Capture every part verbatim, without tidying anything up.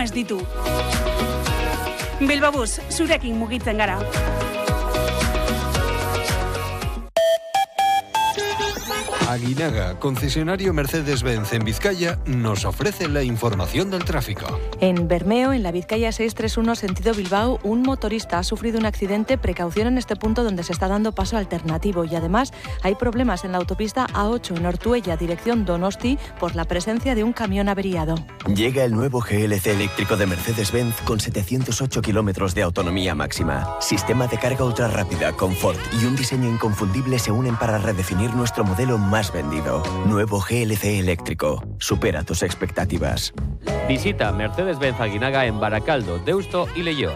ez ditu. Bilbobus, zurekin mugitzen gara. Aguinaga, concesionario Mercedes-Benz en Vizcaya, nos ofrece la información del tráfico. En Bermeo, en la Vizcaya seiscientos treinta y uno, sentido Bilbao, un motorista ha sufrido un accidente. Precaución en este punto donde se está dando paso alternativo. Y además hay problemas en la autopista A ocho en Ortuella, dirección Donosti, por la presencia de un camión averiado. Llega el nuevo G L C eléctrico de Mercedes-Benz con setecientos ocho kilómetros de autonomía máxima. Sistema de carga ultra rápida, confort y un diseño inconfundible se unen para redefinir nuestro modelo más vendido. Nuevo G L C eléctrico. Supera tus expectativas. Visita Mercedes-Benz Aguinaga en Baracaldo, Deusto y Leioa.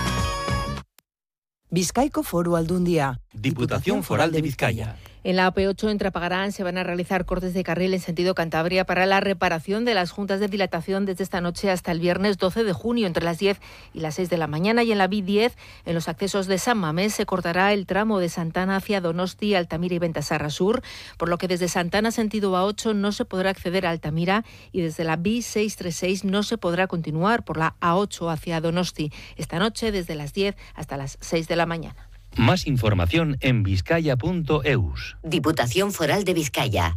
Bizkaiko Foru Aldundia. Diputación Foral de Vizcaya. En la A P ocho en Trapagarán se van a realizar cortes de carril en sentido Cantabria para la reparación de las juntas de dilatación desde esta noche hasta el viernes doce de junio entre las diez y las seis de la mañana. Y en la B diez, en los accesos de San Mamés, se cortará el tramo de Santana hacia Donosti, Altamira y Ventasarra Sur, por lo que desde Santana sentido A ocho no se podrá acceder a Altamira y desde la B seiscientos treinta y seis no se podrá continuar por la A ocho hacia Donosti. Esta noche desde las diez hasta las seis de la mañana. Más información en vizcaya punto eus. Diputación Foral de Vizcaya.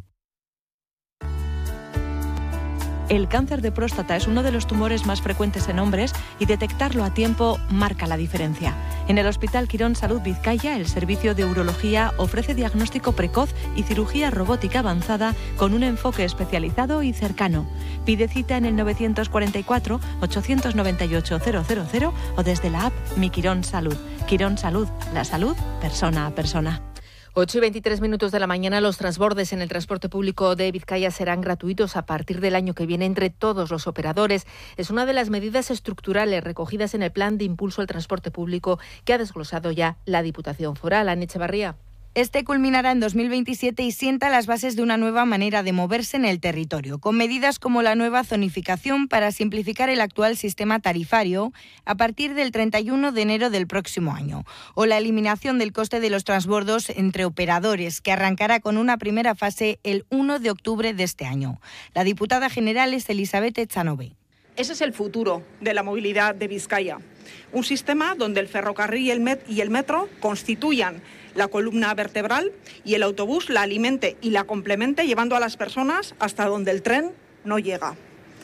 El cáncer de próstata es uno de los tumores más frecuentes en hombres y detectarlo a tiempo marca la diferencia. En el Hospital Quirón Salud Vizcaya, el servicio de urología ofrece diagnóstico precoz y cirugía robótica avanzada con un enfoque especializado y cercano. Pide cita en el novecientos cuarenta y cuatro, ochocientos noventa y ocho, cero cero cero o desde la app Mi Quirón Salud. Quirón Salud, la salud persona a persona. ocho y veintitrés minutos de la mañana, los transbordes en el transporte público de Vizcaya serán gratuitos a partir del año que viene entre todos los operadores. Es una de las medidas estructurales recogidas en el Plan de Impulso al Transporte Público que ha desglosado ya la Diputación Foral. Ana Echevarría. Este culminará en dos mil veintisiete y sienta las bases de una nueva manera de moverse en el territorio, con medidas como la nueva zonificación para simplificar el actual sistema tarifario a partir del treinta y uno de enero del próximo año, o la eliminación del coste de los transbordos entre operadores, que arrancará con una primera fase el uno de octubre de este año. La diputada general es Elizabeth Echanove. Ese es el futuro de la movilidad de Vizcaya. Un sistema donde el ferrocarril y el, met- y el metro constituyan la columna vertebral y el autobús la alimente y la complemente llevando a las personas hasta donde el tren no llega.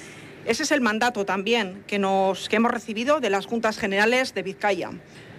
Ese es el mandato también que, nos, que hemos recibido de las Juntas Generales de Vizcaya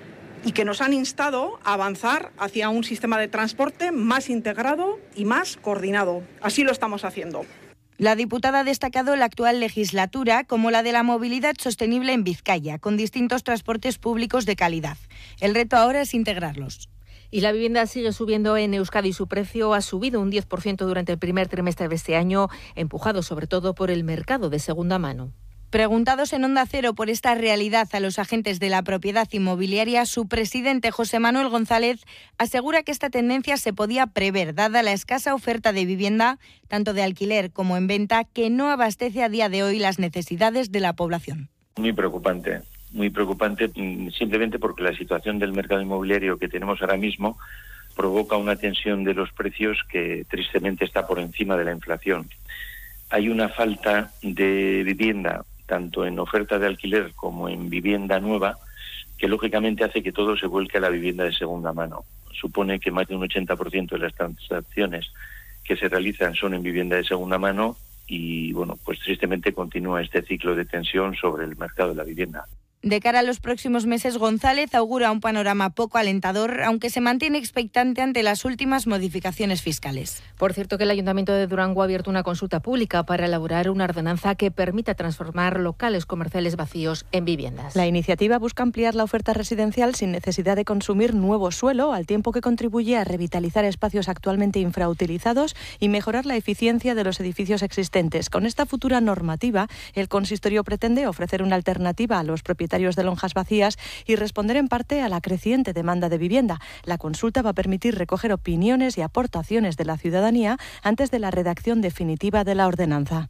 y que nos han instado a avanzar hacia un sistema de transporte más integrado y más coordinado. Así lo estamos haciendo. La diputada ha destacado la actual legislatura como la de la movilidad sostenible en Vizcaya, con distintos transportes públicos de calidad. El reto ahora es integrarlos. Y la vivienda sigue subiendo en Euskadi. Su precio ha subido un diez por ciento durante el primer trimestre de este año, empujado sobre todo por el mercado de segunda mano. Preguntados en Onda Cero por esta realidad a los agentes de la propiedad inmobiliaria, su presidente José Manuel González asegura que esta tendencia se podía prever, dada la escasa oferta de vivienda, tanto de alquiler como en venta, que no abastece a día de hoy las necesidades de la población. Muy preocupante. Muy preocupante simplemente porque la situación del mercado inmobiliario que tenemos ahora mismo provoca una tensión de los precios que tristemente está por encima de la inflación. Hay una falta de vivienda, tanto en oferta de alquiler como en vivienda nueva, que lógicamente hace que todo se vuelque a la vivienda de segunda mano. Supone que más de un ochenta por ciento de las transacciones que se realizan son en vivienda de segunda mano y, bueno, pues tristemente continúa este ciclo de tensión sobre el mercado de la vivienda. De cara a los próximos meses, González augura un panorama poco alentador, aunque se mantiene expectante ante las últimas modificaciones fiscales. Por cierto, que el Ayuntamiento de Durango ha abierto una consulta pública para elaborar una ordenanza que permita transformar locales comerciales vacíos en viviendas. La iniciativa busca ampliar la oferta residencial sin necesidad de consumir nuevo suelo, al tiempo que contribuye a revitalizar espacios actualmente infrautilizados y mejorar la eficiencia de los edificios existentes. Con esta futura normativa, el consistorio pretende ofrecer una alternativa a los propietarios de lonjas vacías y responder en parte a la creciente demanda de vivienda. La consulta va a permitir recoger opiniones y aportaciones de la ciudadanía antes de la redacción definitiva de la ordenanza.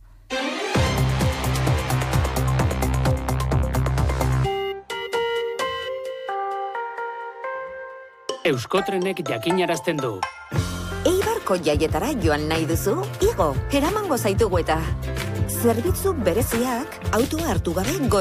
Euskotrenek jakinarazten du. Eibarko jaietara joan nahi duzu? Igo, eramango zaitugu eta. Zerbitzu bereziak autoa hartu gabe